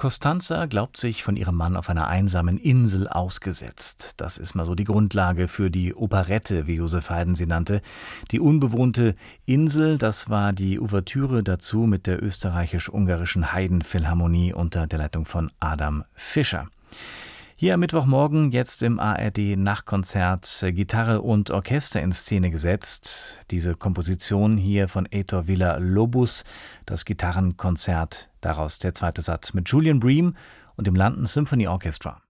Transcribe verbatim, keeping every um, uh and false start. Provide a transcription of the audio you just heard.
Costanza glaubt sich von ihrem Mann auf einer einsamen Insel ausgesetzt. Das ist mal so die Grundlage für die Operette, wie Joseph Haydn sie nannte. Die unbewohnte Insel, das war die Ouvertüre dazu mit der österreichisch-ungarischen Haydn-Philharmonie unter der Leitung von Adam Fischer. Hier am Mittwochmorgen jetzt im A R D-Nachtkonzert Gitarre und Orchester in Szene gesetzt. Diese Komposition hier von Heitor Villa-Lobos, das Gitarrenkonzert, daraus der zweite Satz mit Julian Bream und dem London Symphony Orchestra.